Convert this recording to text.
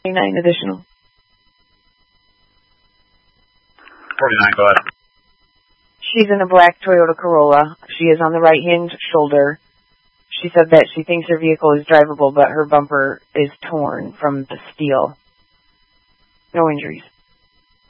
49 additional. 49, go ahead. She's in a black Toyota Corolla. She is on the right hinge shoulder. She said that she thinks her vehicle is drivable, but her bumper is torn from the steel. No injuries.